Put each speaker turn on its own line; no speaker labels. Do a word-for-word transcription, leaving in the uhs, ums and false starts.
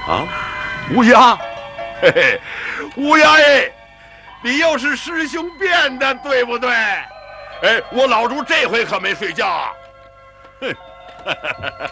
啊，乌鸦，嘿嘿，乌鸦哎，你又是师兄变的，对不对？哎，我老朱这回可没睡觉啊，哼。